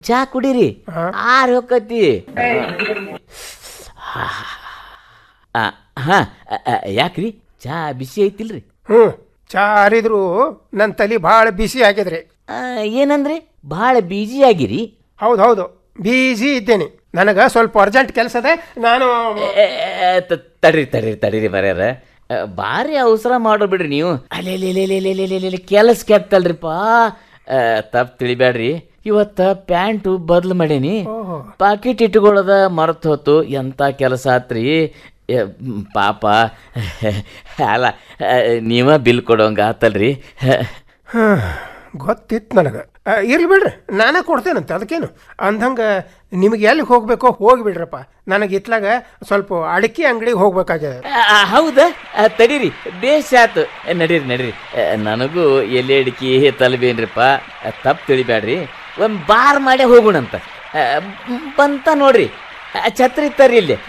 ಚಾ ಕುಡೀರಿ, ಆರ್ ಹೊಕ್ಕತಿ. ಹಾ ಯಾಕ್ರಿ, ಚಾ ಬಿಸಿ ಐತಿಲ್ರಿ? ಚಾ ಹರಿದ್ರು ನನ್ನ ತಲೆ ಭಾಳ ಬಿಸಿ ಆಗಿದ್ರಿ. ಏನಂದ್ರಿ, ಭಾಳ ಬಿಜಿ ಆಗಿರಿ? ಹೌದು, ಬಿಜಿ ಇದ್ದೇನೆ. ನನಗೆ ಸ್ವಲ್ಪ ಅರ್ಜೆಂಟ್ ಕೆಲಸ ಇದೆ. ನಾನು ತಡೀರಿ ಬರ್ಯಾರ, ಭಾರಿ ಅವಸರ ಮಾಡೋ ಬಿಡ್ರಿ ನೀವು. ಅಲ್ಲೇ ಕೆಲಸ ಕೆತ್ತಲ್ರಿಪ್ಪ, ತಪ್ಪು ತಿಳಿಬ್ಯಾಡ್ರಿ. ಇವತ್ತ ಪ್ಯಾಂಟು ಬದಲು ಮಾಡೀನಿ, ಪಾಕಿಟ್ ಇಟ್ಕೊಳ್ಳೋದ ಮರೆತು ಹೋತು. ಎಂಥ ಕೆಲಸ ಆತ್ರಿ ಪಾಪ. ಅಲ್ಲ, ನೀವ ಬಿಲ್ ಕೊಡೋಂಗ ಆತಲ್ರಿ. ಗೊತ್ತಿತ್ತು ನನಗೆ. ಇರ್ಲಿ ಬಿಡ್ರಿ, ನಾನೇ ಕೊಡ್ತೇನಂತೆ, ಅದಕ್ಕೇನು. ಅಂದಂಗೆ ನಿಮಗೆ ಎಲ್ಲಿಗೆ ಹೋಗ್ಬೇಕೋ ಹೋಗಿಬಿಡ್ರಪ್ಪ. ನನಗೆ ಇತ್ಲಾಗ ಸ್ವಲ್ಪ ಅಡಿಕೆ ಅಂಗಡಿಗೆ ಹೋಗ್ಬೇಕಾಗ್ಯದ. ಹೌದಾ? ತಡೀರಿ, ಬೇಷ್ ಆಯ್ತು, ನಡೀರಿ. ನನಗೂ ಎಲೆ ಅಡಿಕೆ ತಲಬೇನ್ರಿಪ್ಪ, ತಪ್ಪು ತಿಳಿಬ್ಯಾಡ್ರಿ. ಒಂದು ಬಾರ್ ಮಾಡೇ ಹೋಗೋಣಂತ. ಬಂತ ನೋಡ್ರಿ, ಛತ್ರಿ ತರ್ರಿ ಇಲ್ಲಿ.